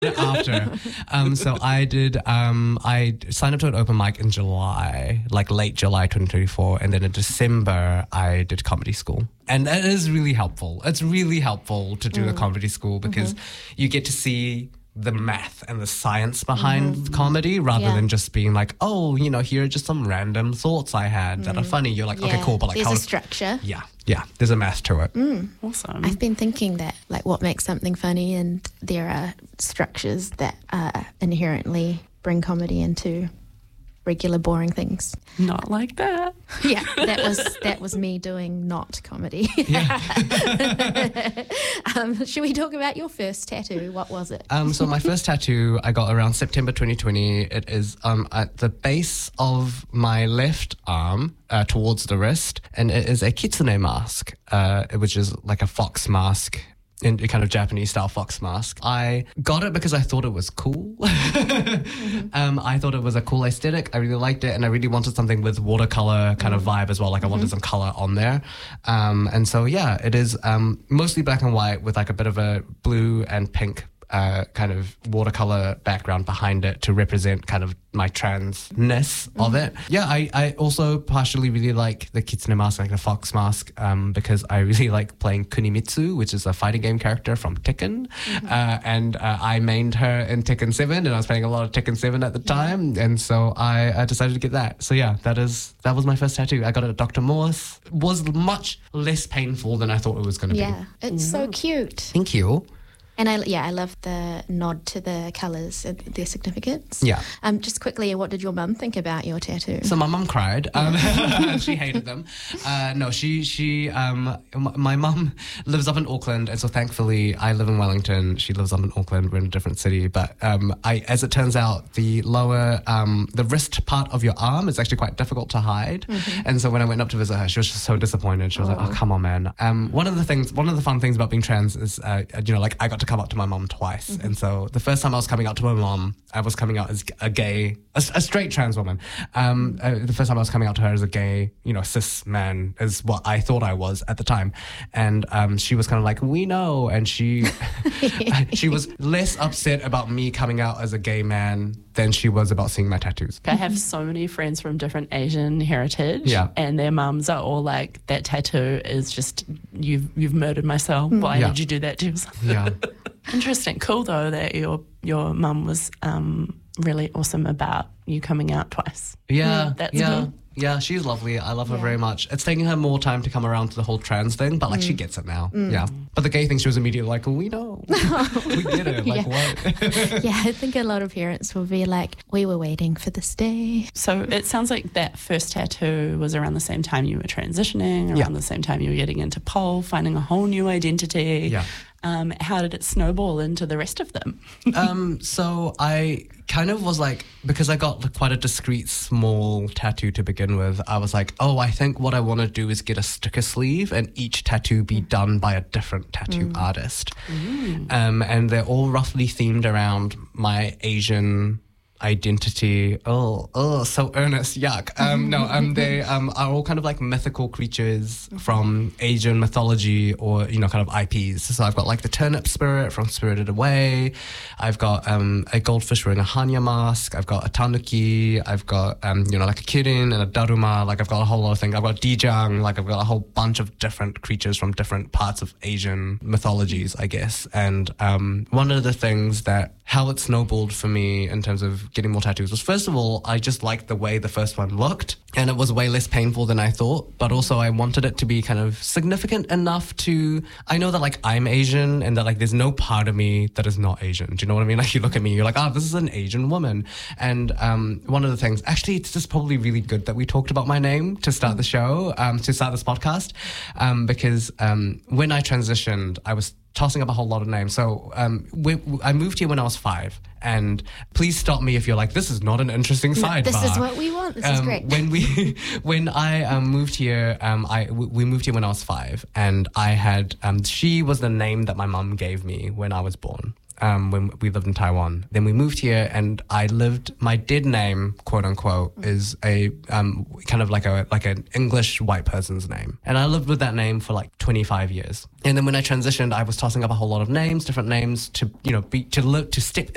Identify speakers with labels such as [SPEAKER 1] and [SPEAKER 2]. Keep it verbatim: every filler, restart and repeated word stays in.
[SPEAKER 1] After. Um, so I did, um, I signed up to an open mic in July, like late July twenty twenty-four. And then in December, I did comedy school. And that is really helpful. It's really helpful to do mm. a comedy school because mm-hmm. you get to see the math and the science behind mm-hmm. comedy rather yeah. than just being like, oh, you know, here are just some random thoughts I had mm. that are funny. You're like, yeah. okay, cool. But like,
[SPEAKER 2] there's
[SPEAKER 1] how
[SPEAKER 2] a structure.
[SPEAKER 1] Yeah. Yeah. There's a math to it.
[SPEAKER 2] Mm.
[SPEAKER 3] Awesome.
[SPEAKER 2] I've been thinking that, like, what makes something funny, and there are structures that uh, inherently bring comedy into regular boring things.
[SPEAKER 3] Not like that.
[SPEAKER 2] Yeah, that was that was me doing not comedy.
[SPEAKER 1] Yeah.
[SPEAKER 2] um, should we talk about your first tattoo? What was it?
[SPEAKER 1] Um, so my first tattoo I got around September twenty twenty. It is um, at the base of my left arm uh, towards the wrist, and it is a kitsune mask, uh, which is like a fox mask. In a kind of Japanese style fox mask. I got it because I thought it was cool. mm-hmm. um, I thought it was a cool aesthetic. I really liked it, and I really wanted something with watercolor kind of vibe as well. Like I mm-hmm. wanted some color on there. Um, and so, yeah, it is um, mostly black and white with like a bit of a blue and pink Uh, kind of watercolor background behind it to represent kind of my transness mm-hmm. of it. Yeah, I, I also partially really like the kitsune mask, like the fox mask, um, because I really like playing Kunimitsu, which is a fighting game character from Tekken. Mm-hmm. Uh, and uh, I mained her in Tekken seven, and I was playing a lot of Tekken seven at the time, yeah. and so I uh, decided to get that. So yeah, that is that was my first tattoo. I got it at Doctor Morse. It was much less painful than I thought it was going to
[SPEAKER 2] yeah,
[SPEAKER 1] be.
[SPEAKER 2] Yeah, it's mm-hmm. so cute.
[SPEAKER 1] Thank you.
[SPEAKER 2] And I, yeah, I love the nod to the colours and their significance.
[SPEAKER 1] Yeah.
[SPEAKER 2] Um, just quickly, what did your mum think about your tattoo?
[SPEAKER 1] So my mum cried. Um, she hated them. Uh, no, she, she, um, m- my mum lives up in Auckland, and so thankfully I live in Wellington. She lives up in Auckland. We're in a different city. But um, I, as it turns out, the lower, um, the wrist part of your arm is actually quite difficult to hide. Mm-hmm. And so when I went up to visit her, she was just so disappointed. She was oh. like, oh, come on, man. Um, one of the things, one of the fun things about being trans is, uh, you know, like I got to come up to my mom twice. Mm-hmm. And so the first time I was coming out to my mom, I was coming out as a gay, a, a straight trans woman. Um, uh, the first time I was coming out to her as a gay, you know, cis man is what I thought I was at the time. And um, she was kind of like, we know. And she, she was less upset about me coming out as a gay man than she was about seeing my tattoos.
[SPEAKER 3] I have so many friends from different Asian heritage,
[SPEAKER 1] yeah.
[SPEAKER 3] and their mums are all like, that tattoo is just, you've you've murdered my soul. Why
[SPEAKER 1] yeah.
[SPEAKER 3] did you do that to yourself?
[SPEAKER 1] Yeah.
[SPEAKER 3] Interesting. Cool, though, that your your mum was um, really awesome about you coming out twice.
[SPEAKER 1] Yeah.
[SPEAKER 3] yeah that's
[SPEAKER 1] yeah.
[SPEAKER 3] cool.
[SPEAKER 1] Yeah, she's lovely. I love her
[SPEAKER 2] yeah.
[SPEAKER 1] very much. It's taking her more time to come around to the whole trans thing, but like mm. she gets it now.
[SPEAKER 2] Mm.
[SPEAKER 1] Yeah. But the gay thing, she was immediately like, we know. we get it. Like,
[SPEAKER 2] yeah.
[SPEAKER 1] what?
[SPEAKER 2] Yeah, I think a lot of parents will be like, we were waiting for this day.
[SPEAKER 3] So it sounds like that first tattoo was around the same time you were transitioning, around
[SPEAKER 1] yeah.
[SPEAKER 3] the same time you were getting into pole, finding a whole new identity.
[SPEAKER 1] Yeah.
[SPEAKER 3] Um, how did it snowball into the rest of them?
[SPEAKER 1] um, so I kind of was like, because I got quite a discreet small tattoo to begin with, I was like, oh, I think what I want to do is get a sticker sleeve and each tattoo be done by a different tattoo mm. artist. Mm. Um, and they're all roughly themed around my Asian identity. Oh, oh, so earnest. Yuck. Um, no, um, they um, are all kind of like mythical creatures from Asian mythology or, you know, kind of I Ps. So I've got like the turnip spirit from Spirited Away. I've got um, a goldfish wearing a Hanya mask. I've got a tanuki. I've got, um, you know, like a kirin and a daruma. Like I've got a whole lot of things. I've got dijang. Like I've got a whole bunch of different creatures from different parts of Asian mythologies, I guess. And um, one of the things that, how it snowballed for me in terms of getting more tattoos was, first of all, I just liked the way the first one looked, and it was way less painful than I thought, but also I wanted it to be kind of significant enough to, I know that like I'm Asian and that like there's no part of me that is not Asian. Do you know what I mean? Like you look at me, you're like, oh, this is an Asian woman. And um, one of the things, actually it's just probably really good that we talked about my name to start the show, um, to start this podcast, um, because um, when I transitioned, I was tossing up a whole lot of names. So um, we, I moved here when I was five, and please stop me if you're like, this is not an interesting sidebar.
[SPEAKER 2] This is what we want. This
[SPEAKER 1] um,
[SPEAKER 2] is great.
[SPEAKER 1] When we, when I um, moved here, um, I we moved here when I was five, and I had um, she was the name that my mum gave me when I was born. Um, when we lived in Taiwan. Then we moved here, and I lived, my dead name, quote unquote, is a um, kind of like a like an English white person's name. And I lived with that name for like twenty-five years. And then when I transitioned, I was tossing up a whole lot of names, different names to, you know, be, to live, to step